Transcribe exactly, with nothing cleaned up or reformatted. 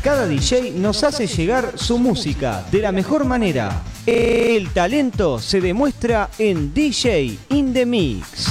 Cada D J nos hace llegar su música de la mejor manera. El talento se demuestra en D J in the Mix.